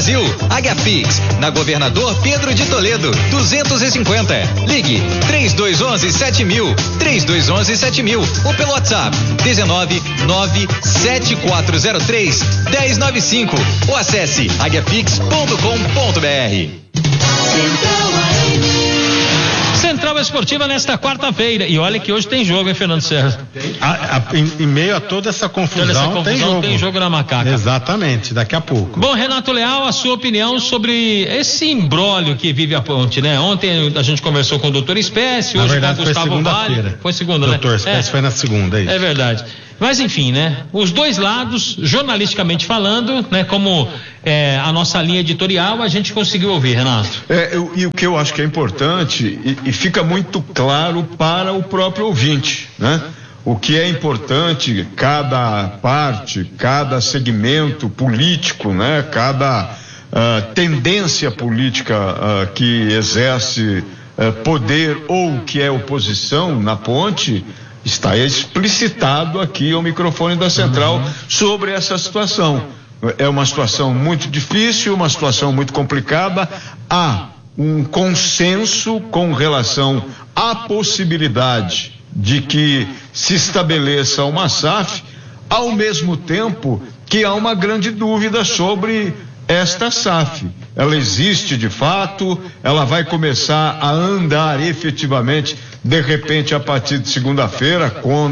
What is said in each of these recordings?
Brasil. HPix, na Governador Pedro de Toledo, 250. Ligue 3211-7000, 3211-7000 ou pelo WhatsApp 1997403-1095 ou acesse hpix.com.br. Central Esportiva nesta quarta-feira. E olha que hoje tem jogo, hein, Fernando Serra? Em meio a toda essa confusão, tem jogo na Macaca. Exatamente, daqui a pouco. Bom, Renato Leal, a sua opinião sobre esse imbróglio que vive a Ponte, né? Ontem a gente conversou com o doutor Espécie, hoje com o Gustavo Vale. Foi segunda, né? Doutor Espécie foi na segunda, é isso. É verdade. Mas enfim, né? Os dois lados, jornalisticamente falando, né? Como a nossa linha editorial, a gente conseguiu ouvir, Renato. E o que eu acho que é importante e fica muito claro para o próprio ouvinte, né? O que é importante, cada parte, cada segmento político, né? Cada tendência política que exerce poder ou que é oposição na Ponte, está explicitado aqui ao microfone da Central sobre essa situação. É uma situação muito difícil, uma situação muito complicada. Há um consenso com relação à possibilidade de que se estabeleça uma SAF, ao mesmo tempo que há uma grande dúvida sobre esta SAF. Ela existe de fato, ela vai começar a andar efetivamente, de repente, a partir de segunda-feira,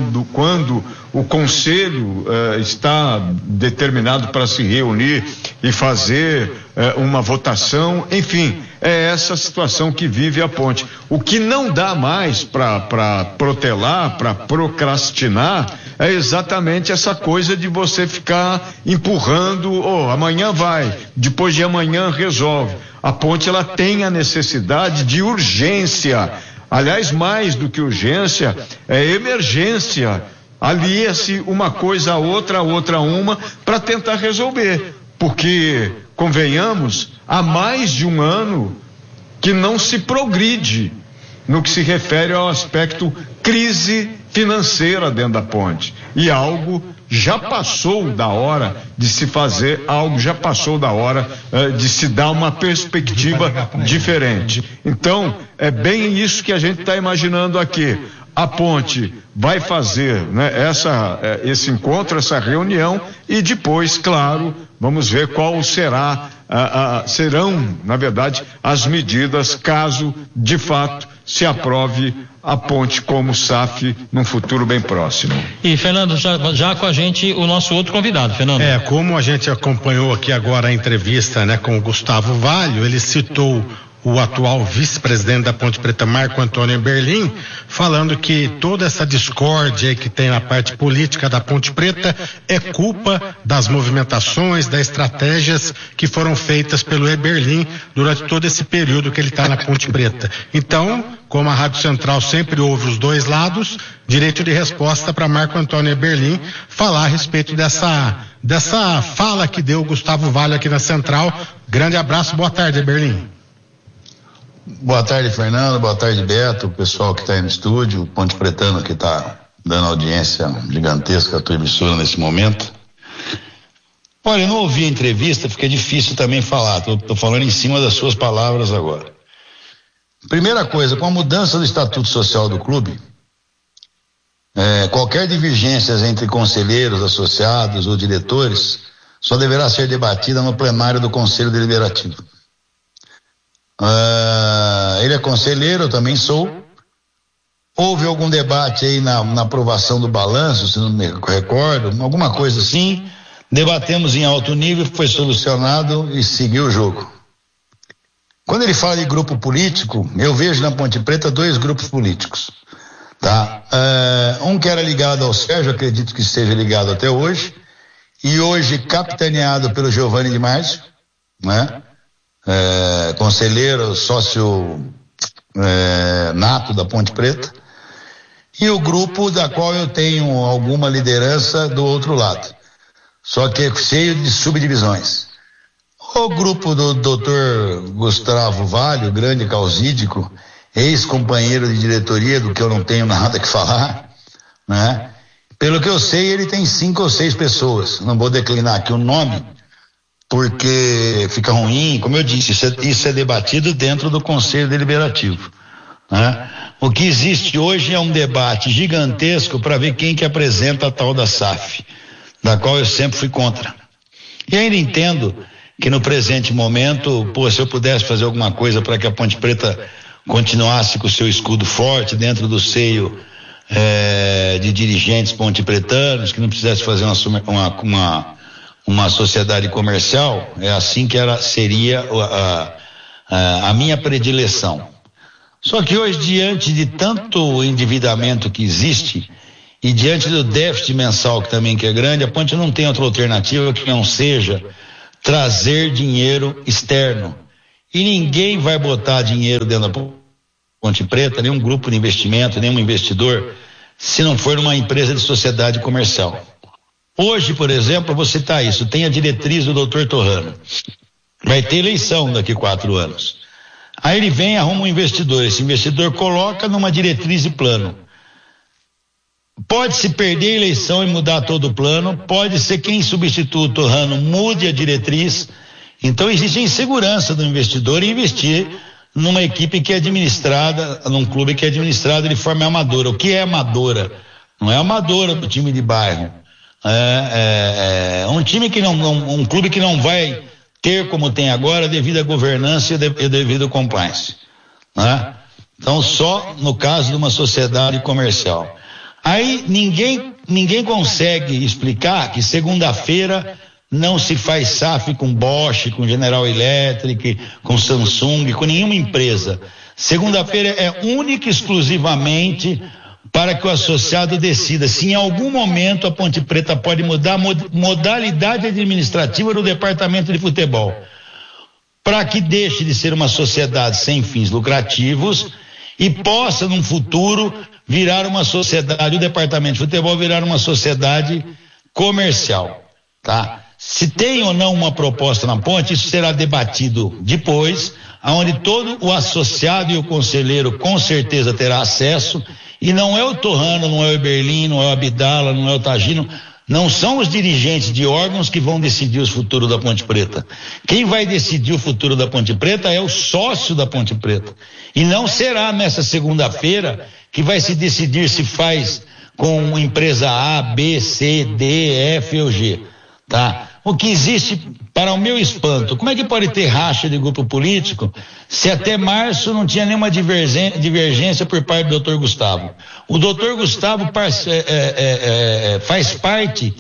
quando o Conselho está determinado para se reunir e fazer uma votação. Enfim, é essa situação que vive a Ponte. O que não dá mais para protelar, para procrastinar, é exatamente essa coisa de você ficar empurrando, amanhã vai, depois de amanhã resolve. A Ponte, ela tem a necessidade de urgência. Aliás, mais do que urgência, é emergência. Alia-se uma coisa a outra uma, para tentar resolver. Porque, convenhamos, há mais de um ano que não se progride no que se refere ao aspecto crise financeira dentro da Ponte. E algo já passou da hora de se fazer, algo já passou da hora de se dar uma perspectiva diferente. Então, é bem isso que a gente está imaginando aqui. A Ponte vai fazer, né, esse encontro, essa reunião, e depois, claro, vamos ver qual serão, na verdade, as medidas caso, de fato, se aprove a Ponte como SAF num futuro bem próximo. E, Fernando, já com a gente o nosso outro convidado, Fernando. Como a gente acompanhou aqui agora a entrevista, né, com o Gustavo Vale, ele citou o atual vice-presidente da Ponte Preta, Marco Antônio Eberlin, falando que toda essa discórdia que tem na parte política da Ponte Preta é culpa das movimentações, das estratégias que foram feitas pelo Eberlin durante todo esse período que ele está na Ponte Preta. Então, como a Rádio Central sempre ouve os dois lados, direito de resposta para Marco Antônio Eberlin falar a respeito dessa fala que deu o Gustavo Vale aqui na Central. Grande abraço, boa tarde, Eberlin. Boa tarde, Fernando, boa tarde, Beto, o pessoal que está aí no estúdio, o Ponte Pretano que está dando audiência gigantesca à tua emissora nesse momento. Olha, eu não ouvi a entrevista, fica difícil também falar, tô falando em cima das suas palavras agora. Primeira coisa, com a mudança do Estatuto Social do clube, qualquer divergência entre conselheiros, associados ou diretores só deverá ser debatida no plenário do Conselho Deliberativo. Ele é conselheiro, eu também sou. Houve algum debate aí na aprovação do balanço, se não me recordo, alguma coisa assim. Debatemos em alto nível, foi solucionado e seguiu o jogo. Quando ele fala de grupo político, eu vejo na Ponte Preta dois grupos políticos, tá? Um que era ligado ao Sérgio, acredito que esteja ligado até hoje, e hoje capitaneado pelo Giovanni de Márcio, né? Conselheiro, sócio nato da Ponte Preta, e o grupo da qual eu tenho alguma liderança do outro lado, só que é cheio de subdivisões. O grupo do Dr. Gustavo Vale, o grande causídico, ex-companheiro de diretoria, do que eu não tenho nada que falar, né? Pelo que eu sei, ele tem 5 ou 6 pessoas, não vou declinar aqui o nome, porque fica ruim. Como eu disse, isso é debatido dentro do Conselho Deliberativo, né? O que existe hoje é um debate gigantesco para ver quem que apresenta a tal da SAF, da qual eu sempre fui contra. E ainda entendo que no presente momento, se eu pudesse fazer alguma coisa para que a Ponte Preta continuasse com o seu escudo forte dentro do seio de dirigentes pontepretanos, que não precisasse fazer uma sociedade comercial, é assim que seria a minha predileção. Só que hoje, diante de tanto endividamento que existe e diante do déficit mensal que é grande, a Ponte não tem outra alternativa que não seja trazer dinheiro externo. E ninguém vai botar dinheiro dentro da Ponte Preta, nenhum grupo de investimento, nenhum investidor, se não for numa empresa de sociedade comercial. Hoje, por exemplo, eu vou citar isso, tem a diretriz do Dr. Torrano. Vai ter eleição daqui 4 anos. Aí ele vem e arruma um investidor. Esse investidor coloca numa diretriz e plano. Pode se perder a eleição e mudar todo o plano, pode ser quem substitui o Torrano mude a diretriz. Então existe a insegurança do investidor em investir numa equipe que é administrada, num clube que é administrado de forma amadora. O que é amadora? Não é amadora do time de bairro. É um time que um clube que não vai ter como tem agora devido à governança e devido ao compliance, né? Então só no caso de uma sociedade comercial. Aí ninguém consegue explicar que segunda-feira não se faz SAF com Bosch, com General Electric, com Samsung, com nenhuma empresa. Segunda-feira é única e exclusivamente para que o associado decida se em algum momento a Ponte Preta pode mudar a modalidade administrativa do departamento de futebol, para que deixe de ser uma sociedade sem fins lucrativos e possa, num futuro, virar uma sociedade, o departamento de futebol virar uma sociedade comercial, tá? Se tem ou não uma proposta na Ponte, isso será debatido depois, aonde todo o associado e o conselheiro com certeza terá acesso, e não é o Torrano, não é o Eberlin, não é o Abdala, não é o Tagino, não são os dirigentes de órgãos que vão decidir o futuro da Ponte Preta. Quem vai decidir o futuro da Ponte Preta é o sócio da Ponte Preta. E não será nessa segunda-feira que vai se decidir se faz com empresa A, B, C, D, F ou G, tá? O que existe, para o meu espanto, como é que pode ter racha de grupo político se até março não tinha nenhuma divergência por parte do Dr. Gustavo? O Dr. Gustavo faz parte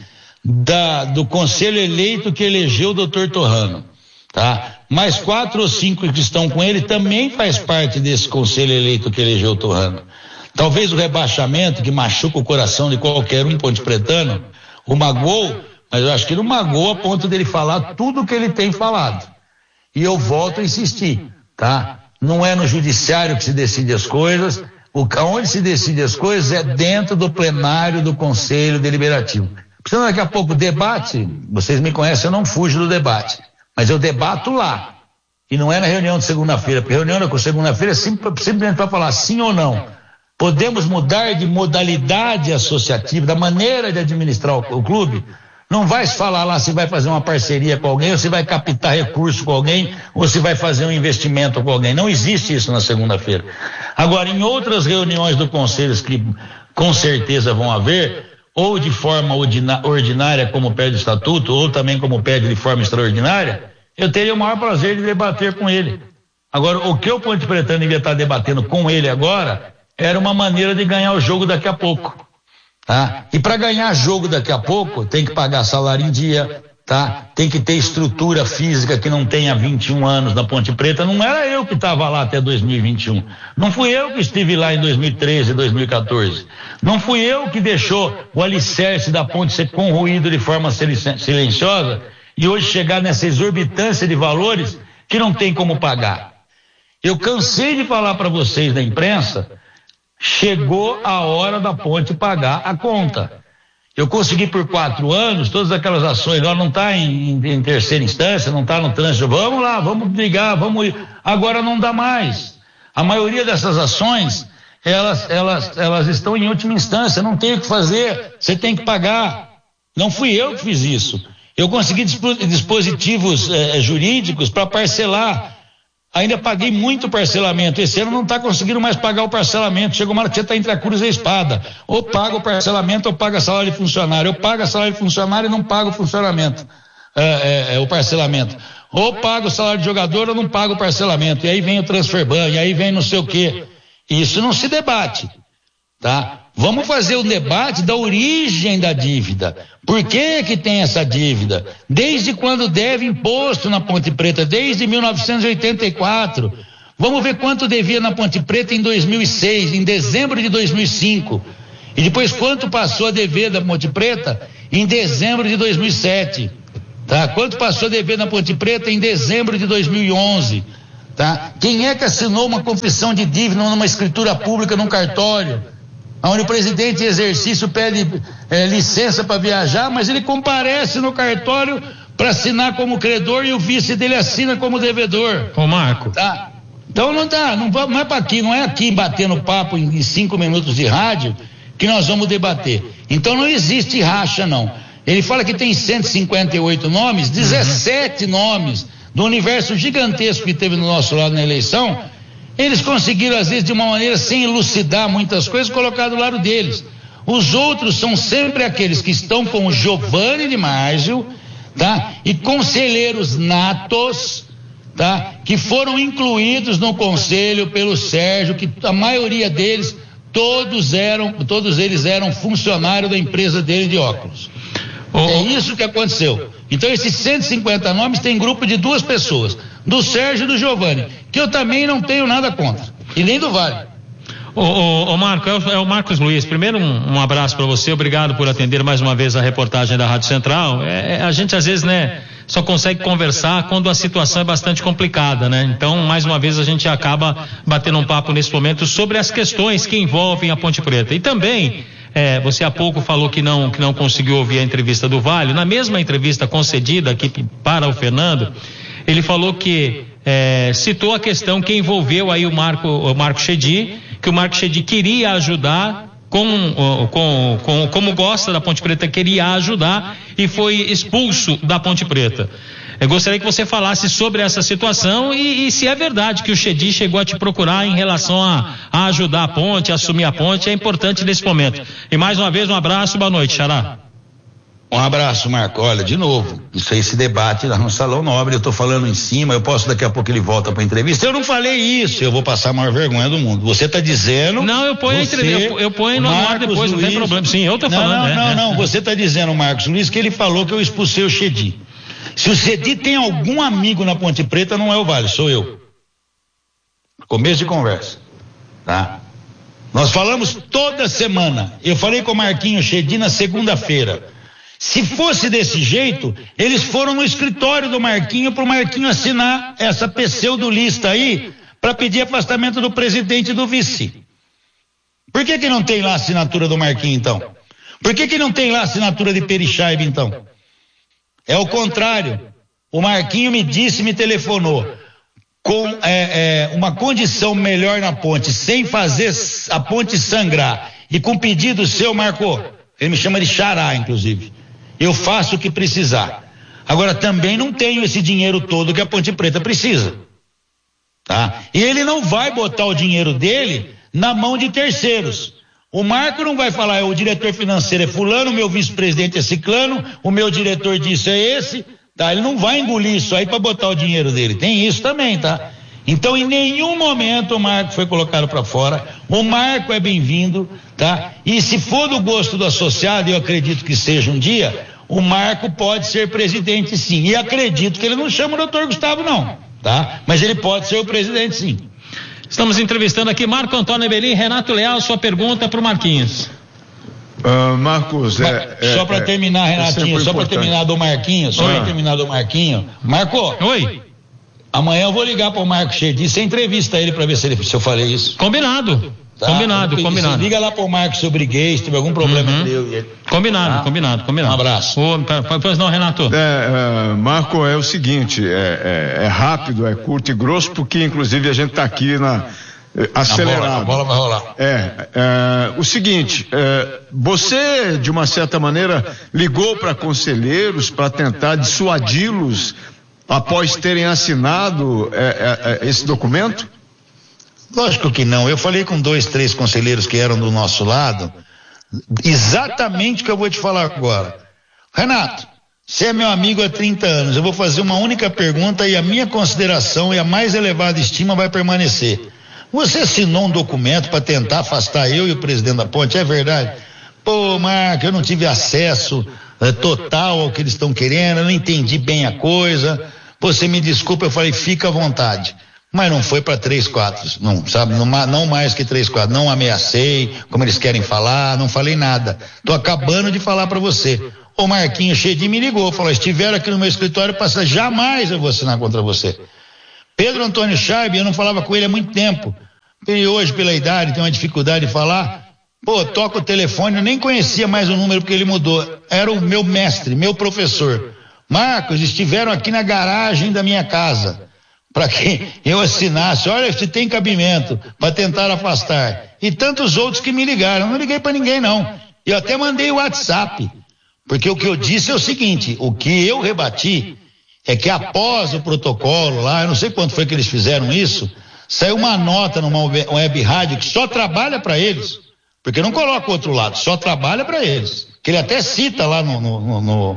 do conselho eleito que elegeu o Dr. Torrano, tá? Mais 4 ou 5 que estão com ele também faz parte desse conselho eleito que elegeu o Torrano. Talvez o rebaixamento que machuca o coração de qualquer um pontepretano o magoou, mas eu acho que não magoa a ponto dele falar tudo o que ele tem falado. E eu volto a insistir, tá? Não é no judiciário que se decide as coisas, onde se decide as coisas é dentro do plenário do Conselho Deliberativo. Precisando daqui a pouco debate, vocês me conhecem, eu não fujo do debate, mas eu debato lá. E não é na reunião de segunda-feira, porque reunião de segunda-feira é simplesmente para falar sim ou não. Podemos mudar de modalidade associativa, da maneira de administrar o clube? Não vai se falar lá se vai fazer uma parceria com alguém, ou se vai captar recurso com alguém, ou se vai fazer um investimento com alguém. Não existe isso na segunda-feira. Agora, em outras reuniões do Conselho que com certeza vão haver, ou de forma ordinária, como pede o estatuto, ou também como pede de forma extraordinária, eu teria o maior prazer de debater com ele. Agora, o que o Ponte Preta devia estar debatendo com ele agora era uma maneira de ganhar o jogo daqui a pouco. Tá? E para ganhar jogo daqui a pouco, tem que pagar salário em dia, tá? Tem que ter estrutura física que não tenha 21 anos na Ponte Preta. Não era eu que estava lá até 2021. Não fui eu que estive lá em 2013, 2014. Não fui eu que deixou o alicerce da ponte ser corroído de forma silenciosa e hoje chegar nessa exorbitância de valores que não tem como pagar. Eu cansei de falar para vocês da imprensa. Chegou a hora da ponte pagar a conta. Eu consegui por 4 anos todas aquelas ações, ela não está em terceira instância, não está no trânsito, vamos lá, vamos brigar, vamos ir. Agora não dá mais. A maioria dessas ações, elas estão em última instância, não tem o que fazer, você tem que pagar. Não fui eu que fiz isso. Eu consegui dispositivos jurídicos para parcelar. Ainda paguei muito parcelamento. Esse ano não está conseguindo mais pagar o parcelamento. Chegou uma hora que você está entre a cruz e a espada. Ou paga o parcelamento ou paga salário de funcionário. Eu pago salário de funcionário e não pago o funcionamento. O parcelamento. Ou pago o salário de jogador ou não pago o parcelamento. E aí vem o transferban, e aí vem não sei o quê. Isso não se debate. Tá? Vamos fazer o debate da origem da dívida. Por que que tem essa dívida? Desde quando deve imposto na Ponte Preta? Desde 1984. Vamos ver quanto devia na Ponte Preta em 2006, em dezembro de 2005. E depois quanto passou a dever da Ponte Preta em dezembro de 2007. Tá? Quanto passou a dever na Ponte Preta em dezembro de 2011. Tá? Quem é que assinou uma confissão de dívida numa escritura pública num cartório? Onde o presidente em exercício pede licença para viajar, mas ele comparece no cartório para assinar como credor e o vice dele assina como devedor. Ô Marco. Tá? Então não dá, não é para aqui, não é aqui batendo papo em 5 minutos de rádio que nós vamos debater. Então não existe racha não. Ele fala que tem 158 nomes, 17 nomes do universo gigantesco que teve no nosso lado na eleição. Eles conseguiram, às vezes, de uma maneira sem elucidar muitas coisas, colocar do lado deles. Os outros são sempre aqueles que estão com o Giovanni Di Marzio, tá? E conselheiros natos, tá? Que foram incluídos no conselho pelo Sérgio, que a maioria deles, todos eles eram funcionários da empresa dele de óculos. É isso que aconteceu. Então esses 150 nomes tem grupo de 2 pessoas, do Sérgio e do Giovanni, que eu também não tenho nada contra, e nem do Vale. Ô Marco, é o Marcos Luiz. Primeiro um abraço para você, obrigado por atender mais uma vez a reportagem da Rádio Central. A gente às vezes, né, só consegue conversar quando a situação é bastante complicada, né? Então, mais uma vez a gente acaba batendo um papo nesse momento sobre as questões que envolvem a Ponte Preta. E também, você há pouco falou que não conseguiu ouvir a entrevista do Vale. Na mesma entrevista concedida aqui para o Fernando, ele falou que citou a questão que envolveu aí o Marco Chedi, que o Marco Chedi queria ajudar, como gosta da Ponte Preta, queria ajudar e foi expulso da Ponte Preta. Eu gostaria que você falasse sobre essa situação e se é verdade que o Chedi chegou a te procurar em relação a ajudar a ponte, a assumir a ponte. É importante nesse momento. E mais uma vez, um abraço, boa noite, Xará. Um abraço, Marco. Olha, de novo, isso aí se debate lá no Salão Nobre, eu tô falando em cima, eu posso daqui a pouco ele volta pra entrevista. Eu não falei isso, eu vou passar a maior vergonha do mundo. Você tá dizendo... Não, eu ponho a entrevista, eu ponho no ar depois, Luiz, não tem problema. Sim, eu tô falando. Não, você tá dizendo, Marcos Luiz, que ele falou que eu expulsei o Chedi. Se o Chedi tem algum amigo na Ponte Preta, não é o Vale, sou eu. Começo de conversa, tá? Nós falamos toda semana. Eu falei com o Marquinho Chedi na segunda-feira. Se fosse desse jeito, eles foram no escritório do Marquinho para o Marquinho assinar essa pseudolista aí para pedir afastamento do presidente e do vice. Por que não tem lá a assinatura do Marquinho, então? Por que não tem lá a assinatura de Perichaibe, então? É o contrário. O Marquinho me telefonou com uma condição melhor na ponte, sem fazer a ponte sangrar e com pedido seu, Marco, ele me chama de Xará, inclusive. Eu faço o que precisar. Agora, também não tenho esse dinheiro todo que a Ponte Preta precisa. Tá? E ele não vai botar o dinheiro dele na mão de terceiros. O Marco não vai falar, o diretor financeiro é fulano, o meu vice-presidente é ciclano, o meu diretor disso é esse, tá? Ele não vai engolir isso aí para botar o dinheiro dele. Tem isso também, tá? Então, em nenhum momento o Marco foi colocado para fora. O Marco é bem-vindo, tá? E se for do gosto do associado, eu acredito que seja um dia, o Marco pode ser presidente, sim. E acredito que ele não chama o doutor Gustavo, não, tá? Mas ele pode ser o presidente, sim. Estamos entrevistando aqui Marco Antônio Ebelim. Renato Leal, sua pergunta para o Marquinhos. Marcos, só para terminar, Renatinho, só para terminar do Marquinhos, Marco. Oi. Amanhã eu vou ligar para o Marco Chedi, você entrevista ele para ver se eu falei isso. Combinado. Tá? Combinado. Liga lá para o Marco se eu briguei, se tiver algum problema entre eu e ele. Combinado. Um abraço. Pois não, Renato. Marco, é o seguinte, é rápido, é curto e grosso, porque inclusive a gente está aqui acelerado. A bola vai rolar. O seguinte, você, de uma certa maneira, ligou para conselheiros para tentar dissuadi-los após terem assinado esse documento? Lógico que não. Eu falei com 2, 3 conselheiros que eram do nosso lado, exatamente o que eu vou te falar agora. Renato, você é meu amigo há 30 anos, eu vou fazer uma única pergunta e a minha consideração e a mais elevada estima vai permanecer. Você assinou um documento para tentar afastar eu e o presidente da ponte, é verdade? Pô, Marco, eu não tive acesso total ao que eles estão querendo, eu não entendi bem a coisa. Você me desculpa, eu falei, fica à vontade. Mas não foi para 3, 4, não, sabe? Não mais que 3, 4. Não ameacei, como eles querem falar, não falei nada. Tô acabando de falar para você. O Marquinho Chedi me ligou, falou: estiver aqui no meu escritório, jamais eu vou assinar contra você. Pedro Antônio Scheibe, eu não falava com ele há muito tempo. Ele hoje, pela idade, tem uma dificuldade de falar. Pô, toca o telefone, eu nem conhecia mais o número porque ele mudou. Era o meu mestre, meu professor. Marcos, estiveram aqui na garagem da minha casa para que eu assinasse, olha, se tem cabimento, para tentar afastar. E tantos outros que me ligaram. Eu não liguei para ninguém, não. Eu até mandei o WhatsApp, porque o que eu disse é o seguinte: o que eu rebati é que após o protocolo lá, eu não sei quanto foi que eles fizeram isso, saiu uma nota numa web rádio que só trabalha para eles, porque não coloca o outro lado, só trabalha para eles, que ele até cita lá no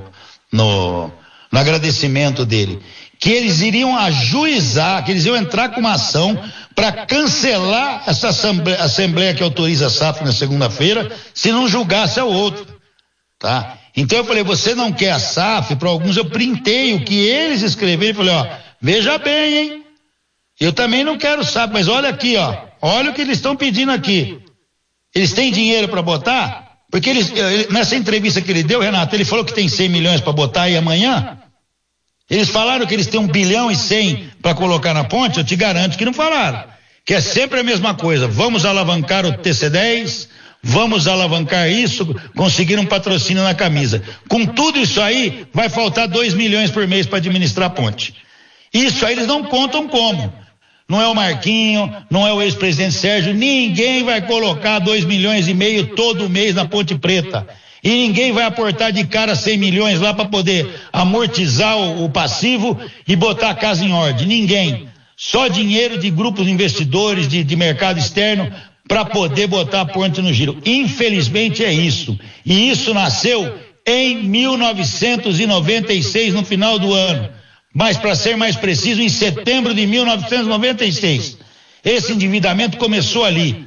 agradecimento dele, que eles iriam ajuizar, que eles iam entrar com uma ação para cancelar essa assembleia que autoriza a SAF na segunda-feira, se não julgasse ao outro, tá? Então eu falei, você não quer a SAF? Para alguns eu printei o que eles escreveram e falei, ó, veja bem, hein? Eu também não quero SAF, mas olha aqui, ó, olha o que eles estão pedindo aqui. Eles têm dinheiro para botar? Porque nessa entrevista que ele deu, Renato, ele falou que tem 100 milhões para botar aí amanhã. Eles falaram que eles têm 1 bilhão e 100 para colocar na ponte, eu te garanto que não falaram. Que é sempre a mesma coisa, vamos alavancar o TC10, vamos alavancar isso, conseguir um patrocínio na camisa. Com tudo isso aí, vai faltar 2 milhões por mês para administrar a ponte. Isso aí eles não contam como. Não é o Marquinho, não é o ex-presidente Sérgio, ninguém vai colocar 2 milhões e meio todo mês na Ponte Preta. E ninguém vai aportar de cara 100 milhões lá para poder amortizar o passivo e botar a casa em ordem. Ninguém. Só dinheiro de grupos de investidores, de mercado externo, para poder botar a ponte no giro. Infelizmente é isso. E isso nasceu em 1996, no final do ano. Mas, para ser mais preciso, em setembro de 1996. Esse endividamento começou ali.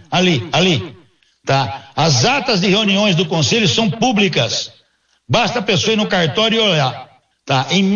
Tá? As atas de reuniões do conselho são públicas. Basta a pessoa ir no cartório e olhar. Tá? Em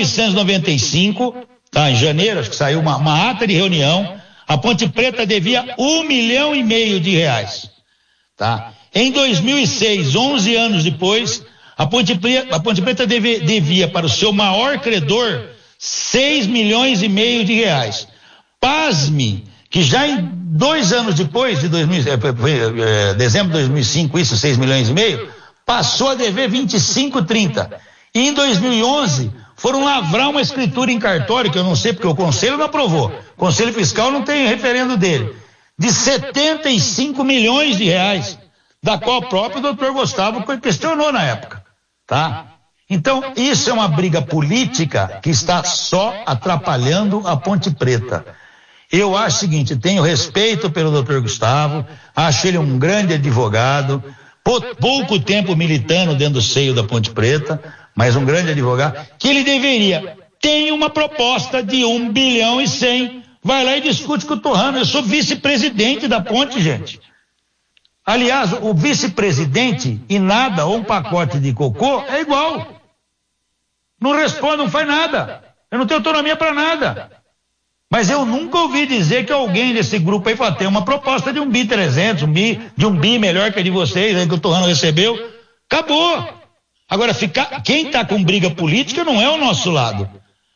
1995, tá? Em janeiro, acho que saiu uma ata de reunião. A Ponte Preta devia 1,5 milhão de reais. Tá? Em 2006, 11 anos depois, a Ponte Preta devia para o seu maior credor 6,5 milhões de reais. Pasme, que já em 2 anos depois, de dezembro de 2005, isso, 6,5 milhões, passou a dever 25,30. E em 2011, foram lavrar uma escritura em cartório, que eu não sei porque o Conselho não aprovou. O Conselho Fiscal não tem referendo dele. De 75 milhões de reais, da qual o próprio doutor Gustavo questionou na época. Tá? Então, isso é uma briga política que está só atrapalhando a Ponte Preta. Eu acho o seguinte, tenho respeito pelo doutor Gustavo, acho ele um grande advogado, pouco tempo militando dentro do seio da Ponte Preta, mas um grande advogado, que ele deveria, tem uma proposta de 1 bilhão e 100, vai lá e discute com o Torrano. Eu sou vice-presidente da ponte, gente. Aliás, o vice-presidente e nada, ou um pacote de cocô, é igual. Não responde, não faz nada. Eu não tenho autonomia para nada. Mas eu nunca ouvi dizer que alguém desse grupo aí fala, tem uma proposta de 1.300, de 1 bi melhor que a de vocês, aí que o Torrano recebeu. Acabou. Agora, quem está com briga política não é o nosso lado.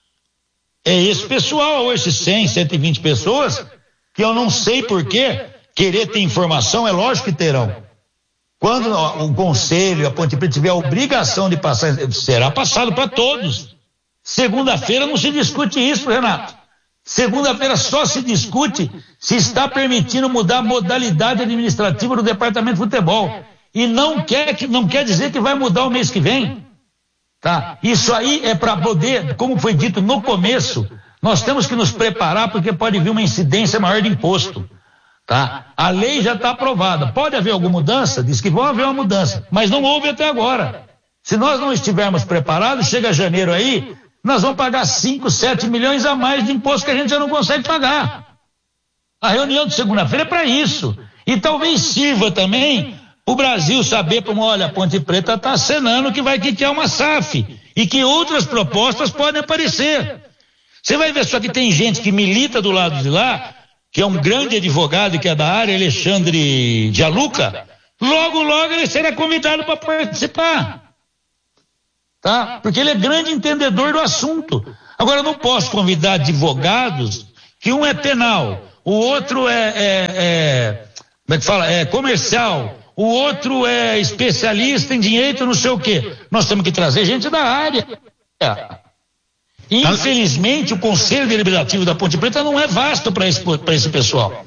É esse pessoal, ou esses 100, 120 pessoas, que eu não sei por quê, querer ter informação, é lógico que terão. Quando o Conselho, a Ponte Preta tiver a obrigação de passar, será passado para todos. Segunda-feira não se discute isso, Renato. Segunda-feira só se discute se está permitindo mudar a modalidade administrativa do departamento de futebol. E não quer dizer que vai mudar o mês que vem. Tá? Isso aí é para poder, como foi dito no começo, nós temos que nos preparar porque pode vir uma incidência maior de imposto. Tá? A lei já está aprovada. Pode haver alguma mudança? Diz que vai haver uma mudança, mas não houve até agora. Se nós não estivermos preparados, chega janeiro aí, nós vamos pagar 5, 7 milhões a mais de imposto que a gente já não consegue pagar. A reunião de segunda-feira é para isso. E talvez sirva também o Brasil saber como, olha, a Ponte Preta está acenando que vai quitar uma SAF e que outras propostas podem aparecer. Você vai ver só que tem gente que milita do lado de lá, que é um grande advogado que é da área, Alexandre Gianluca, logo ele será convidado para participar. Tá? Porque ele é grande entendedor do assunto. Agora, eu não posso convidar advogados que um é penal, o outro como é que fala? É comercial, o outro é especialista em direito, não sei o quê. Nós temos que trazer gente da área. Infelizmente, o Conselho Deliberativo da Ponte Preta não é vasto para esse pessoal.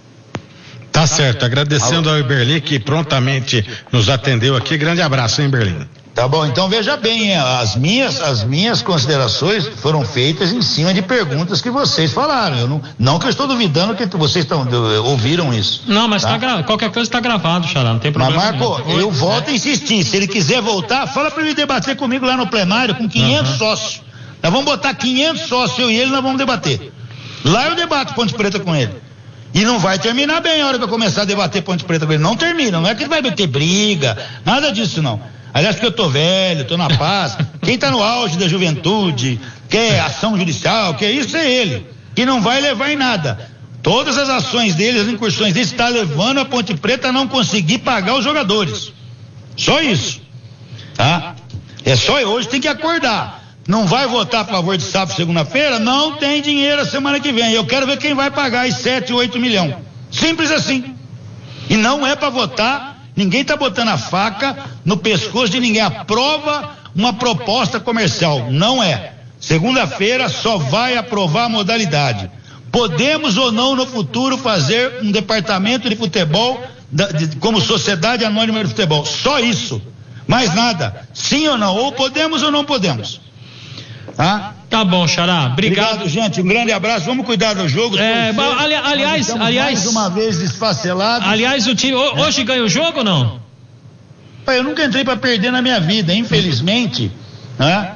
Tá certo. Agradecendo ao Iberlin que prontamente nos atendeu aqui. Grande abraço, hein, Iberlin? Tá bom, então veja bem, as minhas considerações foram feitas em cima de perguntas que vocês falaram. Eu não que eu estou duvidando que vocês ouviram isso. Não, mas qualquer coisa está gravado, Xará, não tem problema. Mas, Marco, eu volto a insistir. Se ele quiser voltar, fala para ele debater comigo lá no plenário com 500 sócios. Nós vamos botar 500 sócios, eu e ele, nós vamos debater. Lá eu debato Ponte Preta com ele. E não vai terminar bem a hora que eu começar a debater Ponte Preta com ele. Não termina, não é que ele vai ter briga, nada disso não. Aliás, que eu tô velho, tô na paz. Quem tá no auge da juventude, quer ação judicial, quer isso é ele. Que não vai levar em nada. Todas as ações dele, as incursões dele, está levando a Ponte Preta a não conseguir pagar os jogadores. Só isso. Tá? É só hoje, tem que acordar. Não vai votar a favor de SAF segunda-feira? Não tem dinheiro a semana que vem. Eu quero ver quem vai pagar os 7, 8 milhões. Simples assim. E não é para votar. Ninguém está botando a faca no pescoço de ninguém. Aprova uma proposta comercial. Não é. Segunda-feira só vai aprovar a modalidade. Podemos ou não no futuro fazer um departamento de futebol como sociedade anônima de futebol. Só isso. Mais nada. Sim ou não. Ou podemos ou não podemos. Tá bom, Xará. Obrigado, gente. Um grande abraço. Vamos cuidar do jogo. Aliás, mais uma vez desfacelado. Aliás, o time hoje ganha o jogo ou não? Eu nunca entrei para perder na minha vida, infelizmente, né?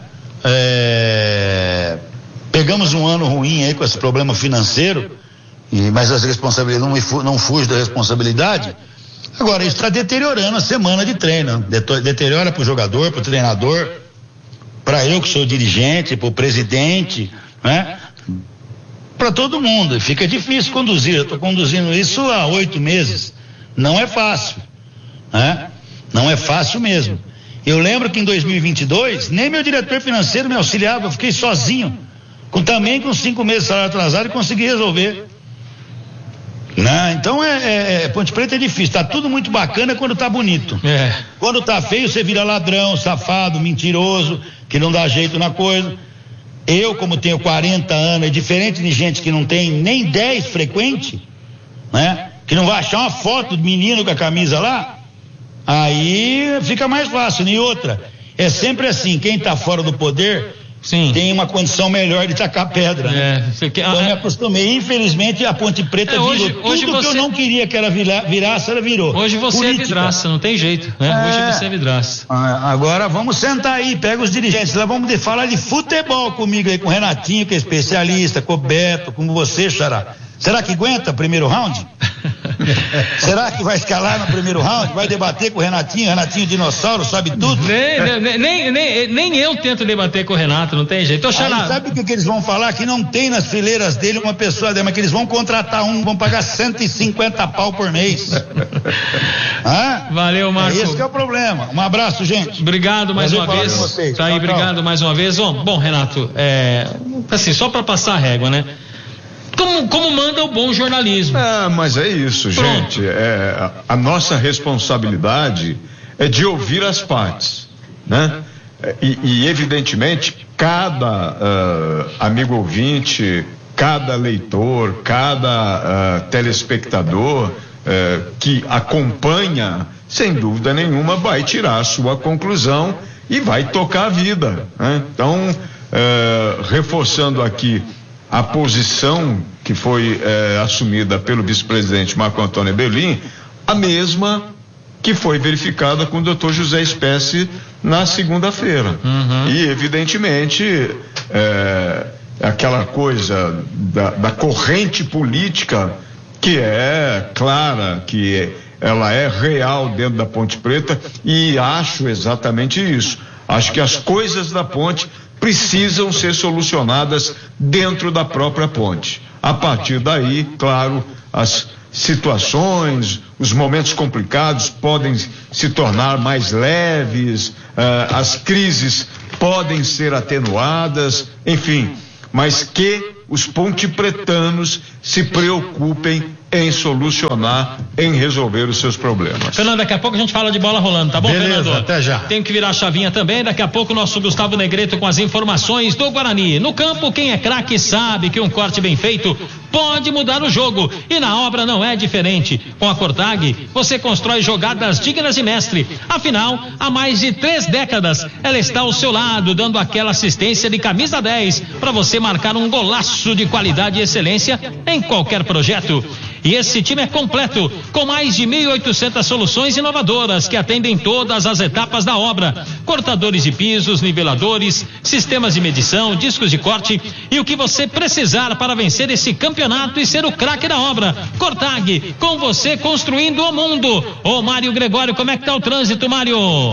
Pegamos um ano ruim aí com esse problema financeiro, mas as responsabilidades não fugem da responsabilidade. Agora isso está deteriorando a semana de treino, deteriora para o jogador, para o treinador, para eu que sou dirigente, para o presidente, né? Para todo mundo. Fica difícil conduzir. Eu estou conduzindo isso há 8 meses. Não é fácil, né? Não é fácil mesmo. Eu lembro que em 2022 nem meu diretor financeiro me auxiliava. Eu fiquei sozinho, também com 5 meses de salário atrasado, e consegui resolver. Né? Então Ponte Preta é difícil. Tá tudo muito bacana quando tá bonito. Quando tá feio, você vira ladrão, safado, mentiroso, que não dá jeito na coisa. Eu, como tenho 40 anos, é diferente de gente que não tem nem 10 frequente, né? Que não vai achar uma foto do menino com a camisa lá, aí fica mais fácil. E outra, é sempre assim, quem tá fora do poder, sim, tem uma condição melhor de tacar pedra. Então eu me acostumei. Infelizmente a Ponte Preta virou tudo que eu não queria que ela virasse, ela virou. Hoje você política. É vidraça, não tem jeito, né? Hoje você é vidraça. Agora vamos sentar aí, pega os dirigentes, lá vamos falar de futebol comigo aí, com o Renatinho, que é especialista, com o Beto, com você, Xará. Será que aguenta o primeiro round? Será que vai escalar no primeiro round? Vai debater com o Renatinho dinossauro, sabe tudo? Nem eu tento debater com o Renato, não tem jeito. Aí, sabe o que eles vão falar? Que não tem nas fileiras dele uma pessoa dele, mas que eles vão contratar vão pagar 150 pau por mês. Valeu, Marco. Esse que é o problema. Um abraço, gente. Obrigado mais uma vez. Tá aí, obrigado mais uma vez. Bom, Renato, assim, só para passar a régua, né? Como manda o bom jornalismo. Mas é isso, gente. A nossa responsabilidade é de ouvir as partes, né? E evidentemente, cada amigo ouvinte, cada leitor, cada telespectador que acompanha, sem dúvida nenhuma, vai tirar a sua conclusão e vai tocar a vida, né? Então, reforçando aqui a posição que foi assumida pelo vice-presidente Marco Antônio Eberlin, a mesma que foi verificada com o Dr. José Spesse na segunda-feira. E, evidentemente, aquela coisa da corrente política que é clara, que ela é real dentro da Ponte Preta, e acho exatamente isso. Acho que as coisas da ponte precisam ser solucionadas dentro da própria ponte. A partir daí, claro, as situações, os momentos complicados podem se tornar mais leves, as crises podem ser atenuadas, enfim, mas que os pontepretanos se preocupem em solucionar, em resolver os seus problemas. Fernando, daqui a pouco a gente fala de bola rolando, tá bom, beleza, Fernando? Até já. Tem que virar a chavinha também, daqui a pouco o nosso Gustavo Negreto com as informações do Guarani. No campo, quem é craque sabe que um corte bem feito pode mudar o jogo, e na obra não é diferente. Com a Cortag, você constrói jogadas dignas de mestre. Afinal, há mais de 3 décadas, ela está ao seu lado, dando aquela assistência de camisa 10, para você marcar um golaço de qualidade e excelência em qualquer projeto. E esse time é completo, com mais de 1.800 soluções inovadoras que atendem todas as etapas da obra: cortadores de pisos, niveladores, sistemas de medição, discos de corte e o que você precisar para vencer esse campeonato e ser o craque da obra. Cortag, com você construindo o mundo. Ô Mário Gregório, como é que tá o trânsito, Mário?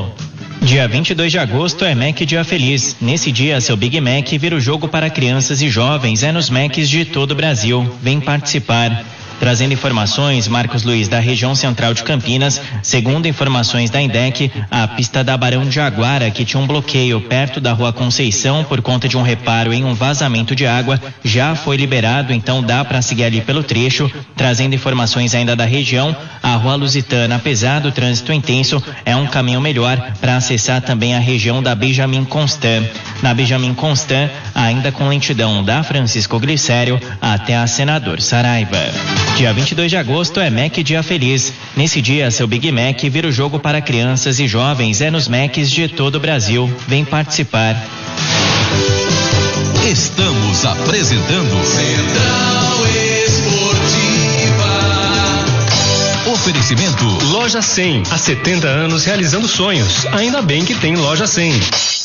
Dia 22 de agosto é Mac Dia Feliz. Nesse dia, seu Big Mac vira o jogo para crianças e jovens. É nos Macs de todo o Brasil. Vem participar. Trazendo informações, Marcos Luiz, da região central de Campinas. Segundo informações da INDEC, a pista da Barão de Jaguara, que tinha um bloqueio perto da Rua Conceição por conta de um reparo em um vazamento de água, já foi liberado, então dá para seguir ali pelo trecho. Trazendo informações ainda da região, a Rua Lusitana, apesar do trânsito intenso, é um caminho melhor para acessar também a região da Benjamin Constant. Na Benjamin Constant, ainda com lentidão da Francisco Glicério até a Senador Saraiva. Dia 22 de agosto é Mac Dia Feliz. Nesse dia, seu Big Mac vira o jogo para crianças e jovens. É nos Macs de todo o Brasil. Vem participar. Estamos apresentando Central Esportiva. Oferecimento Loja 100. Há 70 anos realizando sonhos. Ainda bem que tem Loja 100.